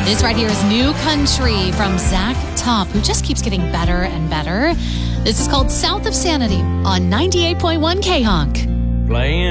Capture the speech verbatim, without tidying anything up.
This right here is New Country from Zach Top, who just keeps getting better and better. This is called South of Sanity on ninety-eight point one K-Honk. Playing